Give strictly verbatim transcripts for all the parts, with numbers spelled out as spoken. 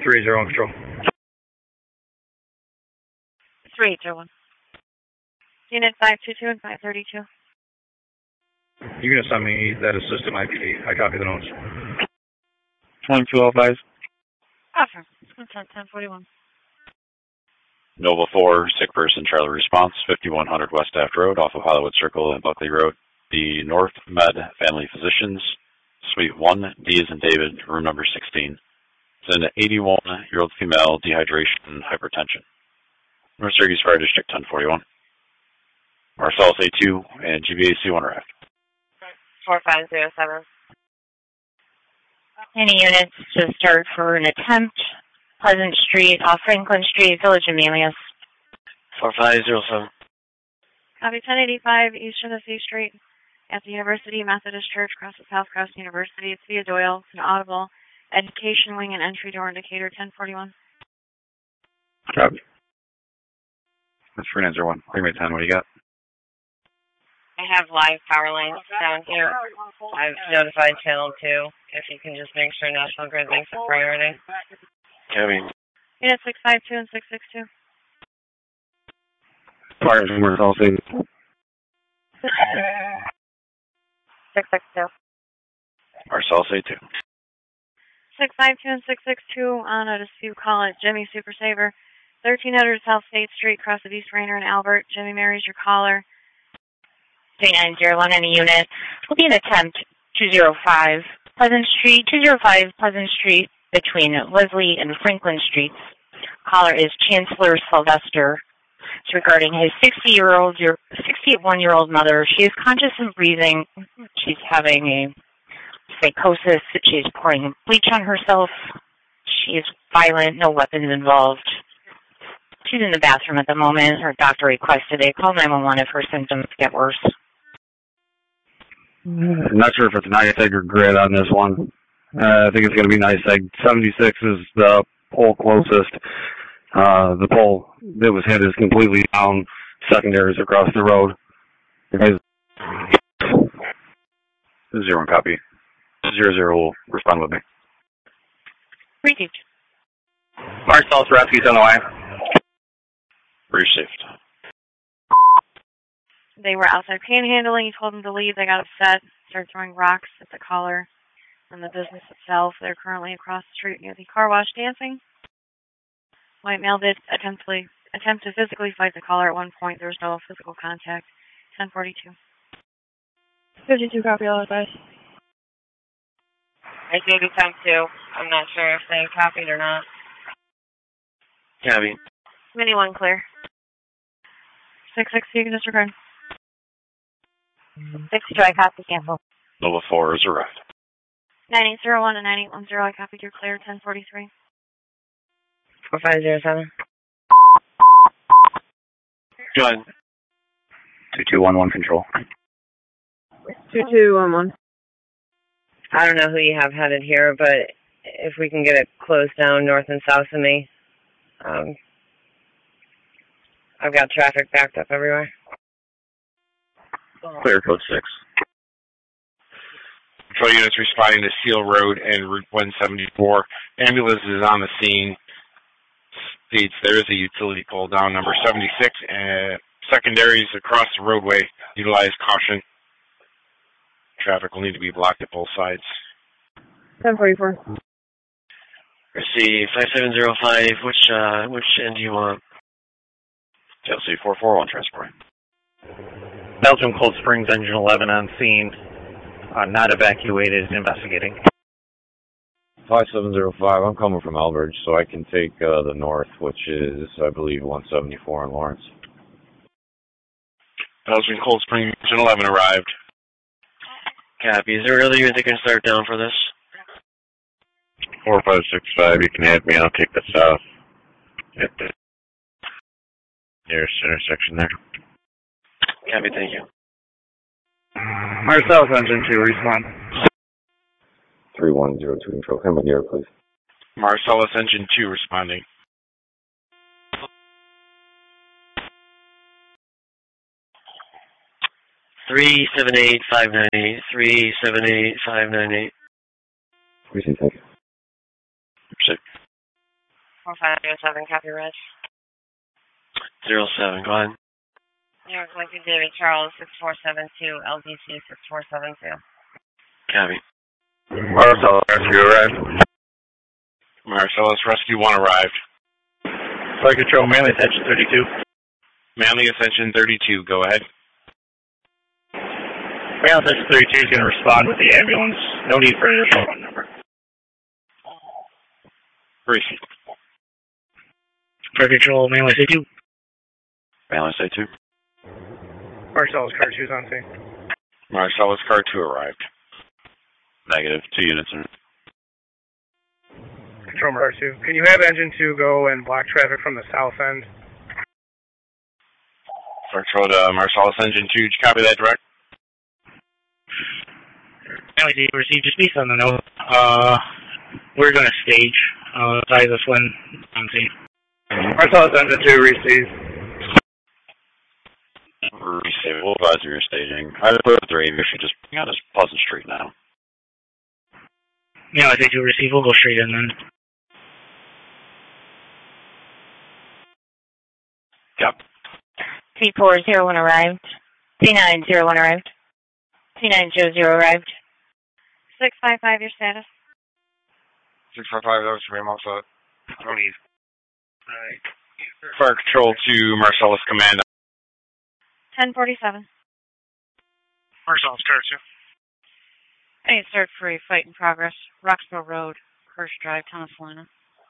three zero one control. three eight zero one. Unit five two two and five thirty-two. You're going to send me that assistant I P. I copy the notes. one two oh five. Offer. Consent ten forty-one. Nova four, sick person, Charlie response, fifty-one hundred West Aft Road, off of Hollywood Circle and Buckley Road. The North Med Family Physicians, Suite one, D as in David, room number sixteen. It's an eighty-one-year-old female, dehydration and hypertension. North Syracuse Fire District ten forty-one. Marcellus A two and G B A C one arrived. four five zero seven. Any units to start for an attempt? Pleasant Street, off Franklin Street, Village of Manlius. four five zero seven. Copy ten eighty-five East Tennessee Street at the University Methodist Church, across the South Cross University. It's via Doyle. It's an audible education wing and entry door indicator ten forty-one. Copy. That's for answer one. Clear ten, what do you got? I have live power lines down here. I've notified channel two. If you can just make sure National Grid makes a priority. Copy. Unit six five two and six six two. Fire from Marcellus A two. six six two. Marcellus A two. six five two and six six two on a dispute call at Jimmy Super Saver. thirteen hundred South State Street, cross of East Rainer and Albert. Jimmy Mary's your caller. three nine zero one, any unit. Will be an attempt two zero five Pleasant Street, two zero five Pleasant Street between Leslie and Franklin Streets. Caller is Chancellor Sylvester. It's regarding his sixty-year-old, sixty-one-year-old mother. She is conscious and breathing. She's having a psychosis. She's pouring bleach on herself. She is violent, no weapons involved. She's in the bathroom at the moment. Her doctor requested a call nine one one if her symptoms get worse. I'm not sure if it's NICEAG or grid on this one. Uh, I think it's going to be NICEAG. seventy-six is the pole closest. Uh, the pole that was hit is completely down. Secondaries across the road. Guys. Zero one copy. Zero zero will respond with me. Received. Marcellus Rescue's on the way. Received. They were outside panhandling. You told them to leave. They got upset, started throwing rocks at the caller and the business itself. They're currently across the street near the car wash dancing. White male did attempt to, attempt to physically fight the caller at one point. There was no physical contact. ten forty-two. fifty-two copy, all advice. I did attempt to. I'm not sure if they copied or not. Copy. Mini one clear. six six, you can disregard. sixty-two, I copy, cancel. Nova four is arrived. nine eight zero one and nine eight one zero, I copied your clear, ten forty-three. four five zero seven. Go ahead. two two one one control. two two one one. I don't know who you have headed here, but if we can get it closed down north and south of me, um, I've got traffic backed up everywhere. Clear code six. Control units responding to Seal Road and Route one seventy-four. Ambulance is on the scene. States there is a utility pole down number seventy-six. And secondaries across the roadway. Utilize caution. Traffic will need to be blocked at both sides. ten forty-four. Receive five seven zero five. Which uh, which end do you want? L C four four one transport. Belgium Cold Springs engine eleven on scene. Uh, not evacuated, investigating. five seven zero five, I'm coming from Elbridge, so I can take uh, the north, which is, I believe, one seventy-four in Lawrence. Belgian Cold Spring engine eleven arrived. Copy. Is there really unit that can start down for this? four five six five, you can add me, I'll take the south. At the nearest intersection there. Copy, thank you. Marcellus engine two, respond. three one zero two control, come in here, please. Marcellus engine two responding. Three seven eight five nine eight. Three seven eight five nine eight. Receive, thank you. Six. four five zero seven, copy red. Zero seven, go ahead. New York Lincoln David Charles, six four seven two, L D C six four seven two. Copy. Marcellus Rescue arrived. Marcellus Rescue one arrived. Flight Control, Manly Ascension thirty-two. Manly Ascension thirty-two, go ahead. Manly Ascension thirty-two is going to respond with the ambulance. No need for a phone number. Receive. Flight Control, Manly thirty-two. Manly thirty-two. Marcellus Car two's on scene. Marcellus Car two arrived. Negative. Two units in. Control Car two. Can you have engine two go and block traffic from the south end? Control to Marcellus Engine two, did you copy that direct? Manly two, received just based on the note. Uh, we're going to stage. Uh, size this one on scene. Marcellus Engine two, receive. Receive. We'll advise of your staging. I put the three. We should just bring out this Pleasant Street now. Yeah, I think you'll receive. We'll go straight in then. Yep. three four zero one arrived. three nine zero one arrived. three nine zero zero arrived. six five five, your status. six five five, that was from also. No need. Alright. Fire Control to Marcellus Command. ten forty-seven. Marcellus Car two. I need start for a fight in progress. Roxborough Road, Hirsch Drive, Town of Salina.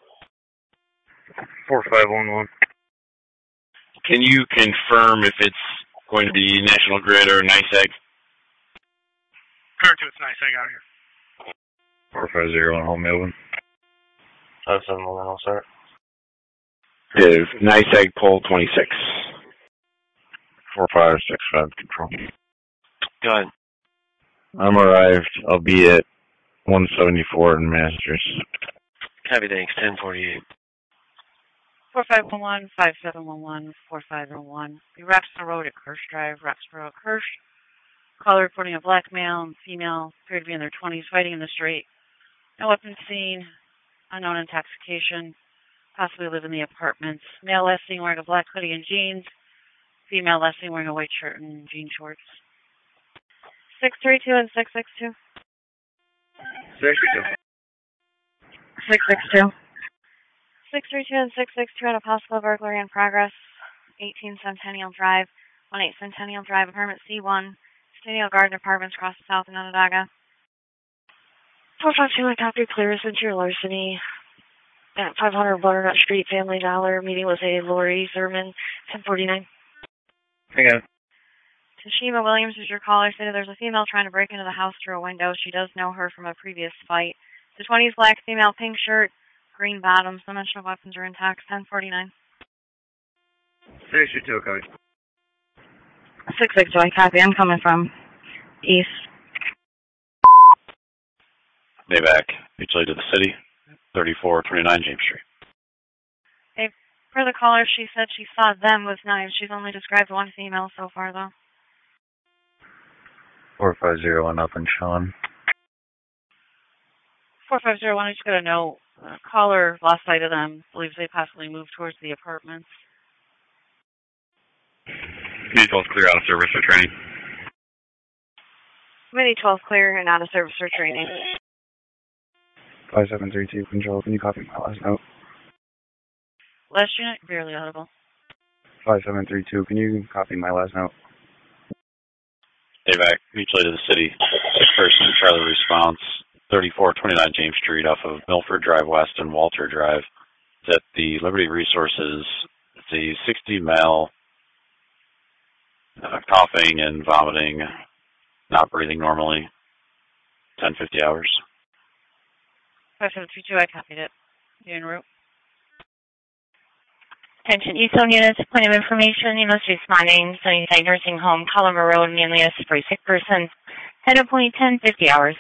four five one one. Can you confirm if it's going to be National Grid or NYSEG? Car two, it's NYSEG out here. four five zero on home Melbourne. five seven one, I'll start. Is NYSEG pole twenty-six. four five six five control. Go ahead. I'm arrived. I'll be at one seventy-four in Masters. Copy, thanks. ten forty-eight. four five one one, five seven one one, four five zero one. The Roxborough Road at Kirsch Drive, Roxborough Kirsch. Caller reporting a black male and female appear to be in their twenties fighting in the street. No weapons seen. Unknown intoxication. Possibly live in the apartments. Male last seen wearing a black hoodie and jeans. Female last seen wearing a white shirt and jean shorts. six three two and six six two. six two. six six two. six three two and six six two on a possible burglary in progress. eighteen Centennial Drive, eighteen Centennial Drive, apartment C one, Centennial Garden Apartments across the south in Onondaga. four five two, I copy clear censure larceny. At five hundred Butternut Street, Family Dollar, meeting with a Lori Zerman, ten forty-nine. Hang on. Tashima Williams is your caller. Stated there's a female trying to break into the house through a window. She does know her from a previous fight. The twenties, black female, pink shirt, green bottoms. No mention of weapons or intact. ten forty-nine. six two, copy. six six two, I copy. I'm coming from east. Mayback, mutually to the city, thirty-four twenty-nine James Street. Hey, per the caller, she said she saw them with knives. She's only described one female so far, though. four five zero on up and Sean. four five zero one, I just got to know. Uh, caller lost sight of them. Believes they possibly moved towards the apartments. Committee twelve clear out of service for training. Committee twelve clear and out of service for training. five seven three two, control. Can you copy my last note? Last unit, barely audible. five seven three two, can you copy my last note? Mayback, mutually to the city, six person Charlie response, thirty-four twenty-nine James Street off of Milford Drive West and Walter Drive. It's at the Liberty Resources. It's a sixty male, uh, coughing and vomiting, not breathing normally, ten fifty hours. five seven three two, I copied it. You're en route. Attention East Zone units, point of information, you must be responding. Sunnyside Nursing Home, Collimer Road, Manlius for a sick person. Head up point ten fifty hours.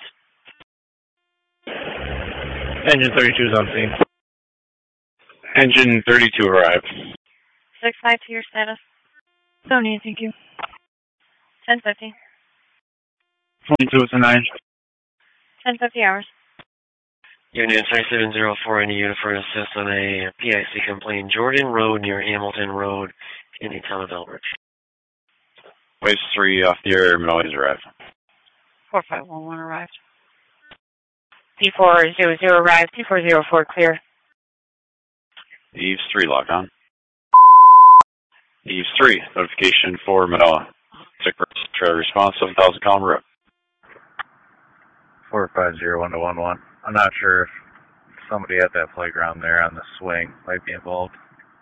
Engine thirty-two is on scene. Engine thirty-two arrived. six five two, your status. Sony, thank you. ten fifty. twenty-two is a nine. ten fifty hours. Unit five seven zero four, any unit for assist on a P I C complaint, Jordan Road near Hamilton Road in the town of Elbridge. Waves three off the air, Manoy's arrived. four five one one arrived. P four zero zero arrived, P four zero four clear. Eves three lock on. Eves three, notification for Manoa. Sick person, trailer response, seven thousand Column Road. four five zero one to one one. I'm not sure if somebody at that playground there on the swing might be involved.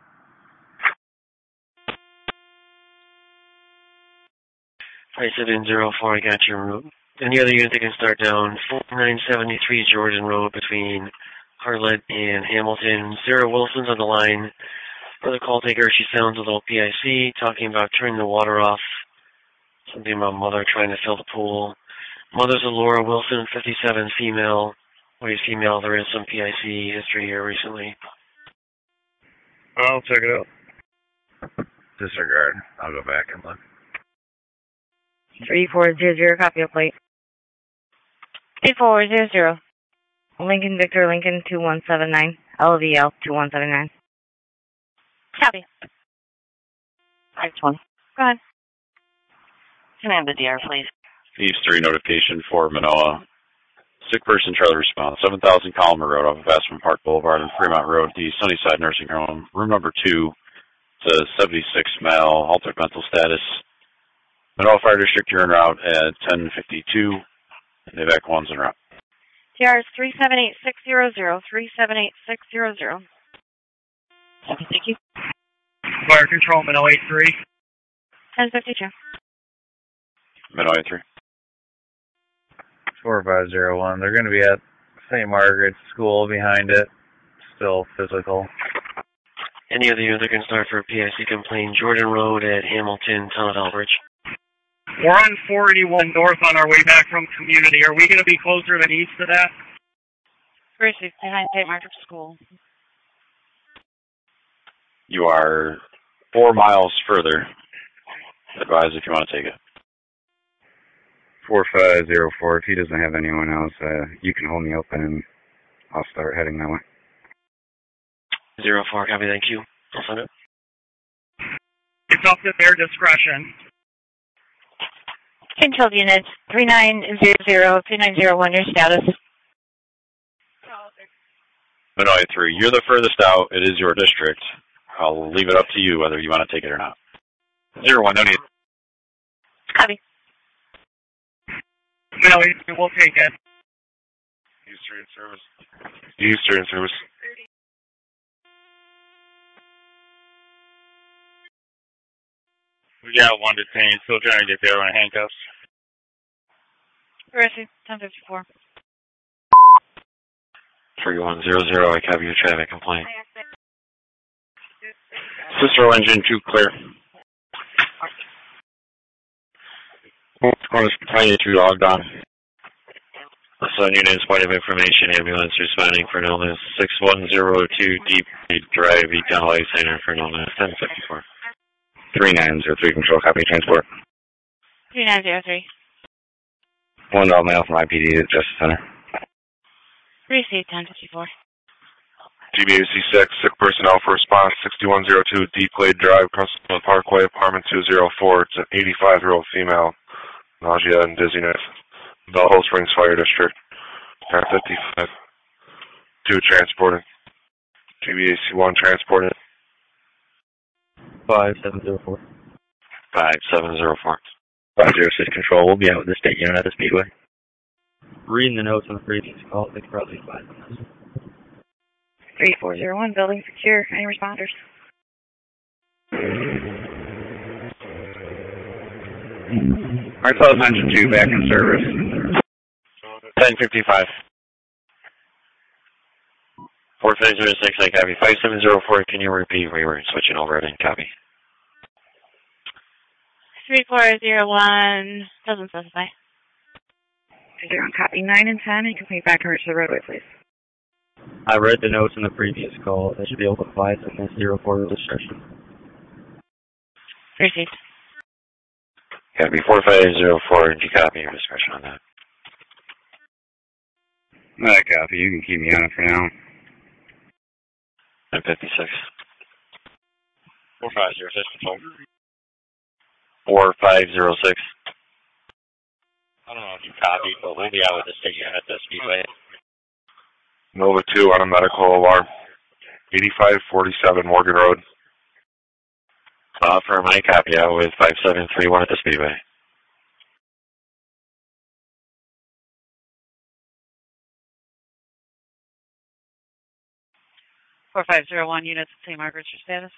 five seven zero four, I got your route. Any other unit that can start down, four nine seven three Jordan Road between Harlett and Hamilton. Sarah Wilson's on the line. For the call taker, she sounds a little P I C, talking about turning the water off. Something about mother trying to fill the pool. Mother's a Laura Wilson, fifty-seven, female. Weighs female, there is some P I C history here recently. I'll check it out. Disregard. I'll go back and look. three four zero zero, copy of plate. three four zero zero. Lincoln Victor Lincoln two one seven nine. L V L two one seven nine. Copy. Next one. Go ahead. Command the D R, please. Eves three, notification for Manoa. Sick person, trailer response, seven thousand Column Road off of Aspen Park Boulevard and Fremont Road, the Sunnyside Nursing Home. Room number two, says seventy-six male, altered mental status. Manoa Fire District, you're en route at ten fifty-two. And the evac one's en route. T R is three seven eight six zero zero, three seven eight six zero zero. Okay, thank you. Fire control, Manoa eight three. ten fifty-two. Manoa three. four five zero one. They're going to be at Saint Margaret's School behind it. Still physical. Any other unit that can start for a P I C complaint, Jordan Road at Hamilton, town of Elbridge. We're on four eighty-one north on our way back from community. Are we going to be closer than east to that? Gracie, behind Saint Margaret's School. You are four miles further. Advise if you want to take it. four five zero four. If he doesn't have anyone else, uh, you can hold me open and I'll start heading that way. Zero four, copy, thank you. I'll send it. It's up to their discretion. Control units three nine zero zero, three nine zero one, your status. Manoa three, you're the furthest out. It is your district. I'll leave it up to you whether you want to take it or not. Zero one, no need. Copy. No, we'll take it. Eastern service. Eastern service. We got one detained, still trying to get there on handcuffs. Gracie, ten fifty-four. three one zero zero, I copy your traffic complaint. Cicero engine two clear. Corners complaint two logged on. Sun units, point of information, ambulance responding for an illness. six one zero two Deep Drive, Econ Life Center for an illness. ten fifty-four. three nine zero three, control, copy, transport. three nine zero three. One dog mail from I P D to Justice Center. Receive ten fifty-four. G B A C six, sick personnel for response, sixty-one oh two Deep Glade Drive, Crestwood Parkway, apartment two oh four. It's an eighty-five-year-old female. Nausea and dizziness. Belleville Springs Fire District. ten fifty-five. two transported. G B A C one transported. five seven zero four. five seven zero four. five zero six control, we'll be out with the state unit at the Speedway. Reading the notes on the previous call, they probably five. three four zero one, building secure. Any responders? Marcellus Engine two back in service. ten fifty-five. four five zero six, I copy. five seven zero four, can you repeat? We were switching over and copy. three four zero one, doesn't specify. Zero on copy nine and ten, and complete back to the roadway, please. I read the notes in the previous call. They should be able to apply to zero four restriction. Received. Copy four five zero four, and you copy your discretion on that. I copy. You can keep me on it for now. ten fifty-six. four five zero six control. four five zero six. I don't know if you copied, but we'll be out with the state unit at the Speedway. Nova two on a medical alarm. eighty-five forty-seven Morgan Road. Uh, for my copy out with five seven three one at the Speedway. four five zero one units at Saint Margaret's, your status?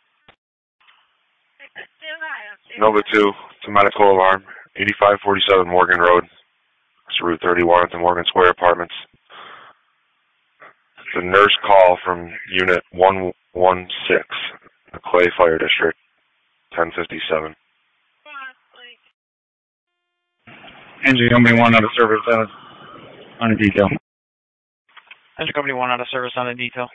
Nova two to medical alarm. eighty-five forty-seven Morgan Road. It's Route thirty-one at the Morgan Square Apartments. It's a nurse call from Unit one one six, the Clay Fire District, ten fifty-seven. Engine Company one out of service uh, on a detail. Engine Company one out of service on a detail.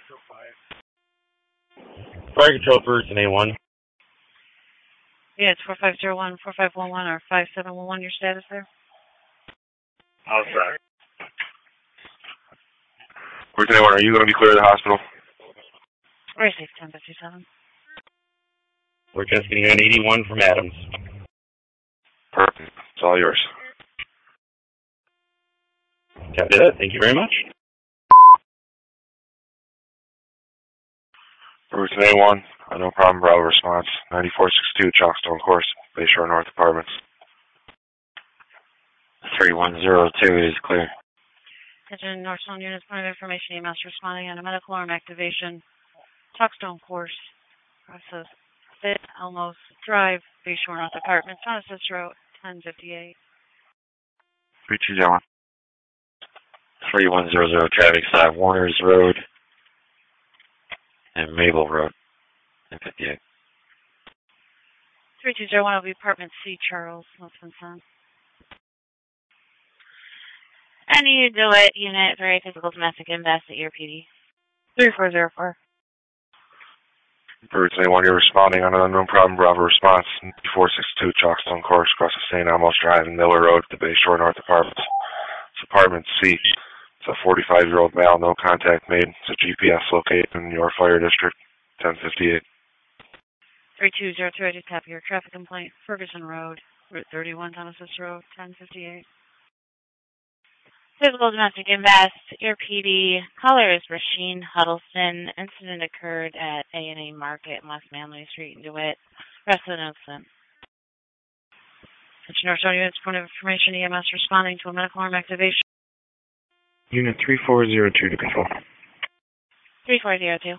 Fire control for route A one. Yeah, it's four five zero one, four five one one, or five seven one one, your status there? Oh, sorry. Route A one, are you going to be clear of the hospital? Receive ten fifty-seven. We're just getting an eighty-one from Adams. Perfect. It's all yours. Copy that. Thank you very much. Route A one, uh, no problem, Bravo response. ninety-four sixty-two Chalkstone Course, Bayshore North Apartments. three one zero two is clear. Attention, Northstone units, point of information, E M S responding on a medical arm activation. Chalkstone Course, process, Fit, Elmos Drive, Bayshore North Apartments, on assist road, ten fifty-eight. three two zero one. three one zero zero traffic stop, Warners Road and Mabel Road, ten fifty-eight. three two zero one will be Apartment C, Charles, Wilson Son. Any DeWitt unit, very physical domestic invest at your P D. three four zero four. Route A one, you're responding on an unknown problem, Bravo response. four sixty-two Chalkstone Course, across the Saint Elmo's Drive and Miller Road, the Bayshore North Apartments. It's Apartment C. It's a forty-five-year-old male, no contact made. It's a G P S located in your fire district, ten fifty-eight. three two zero two, I just copy your traffic complaint. Ferguson Road, Route thirty-one, Thomas Road, ten fifty-eight. Physical domestic invest, your P D. Caller is Rasheen Huddleston. Incident occurred at A and A Market, West Manley Street in DeWitt. Rest of the notes then. Attention Northstone units, point of information, E M S responding to a medical arm activation. Unit three four zero two to control. three four zero two.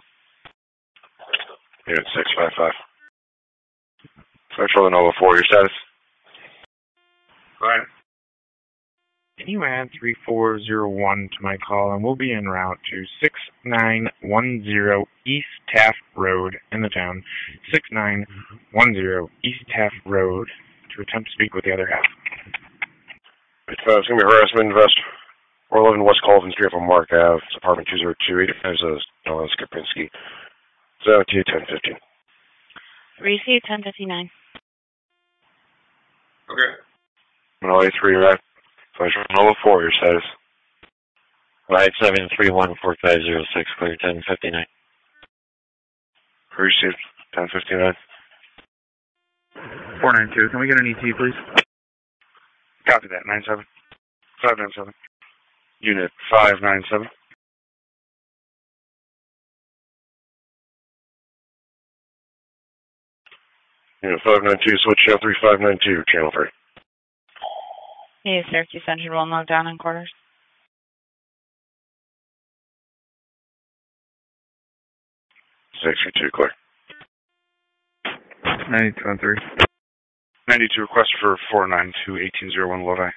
Unit six five five. Central Nova four, your status? Right. Can you add three four zero one to my call, and we'll be en route to six nine one zero East Taft Road in the town, six nine one zero East Taft Road, to attempt to speak with the other half. It's uh, going to be harassment invest. four eleven West Colvin Street from Mark Avenue. It's apartment two zero two. eighty-five is Nolan Skipinski. seven two ten fifteen. Receive ten fifty-nine. Okay. one oh eight three, right? Nova four, your status? five seven three one four five zero six, clear, ten fifty-nine. Received, ten fifty-nine. four nine two, can we get an E T, please? Copy that, nine seven. five nine seven. Unit five nine seven. Unit five nine two, switch channel three five nine two, channel three. Hey, Syracuse Engine will move down in quarters. sixty-two, clear. ninety-two on three. ninety-two, request for four nine two, eighteen oh one Lodi.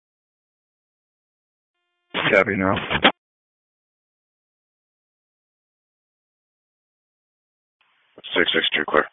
Copy now. six six two, clear.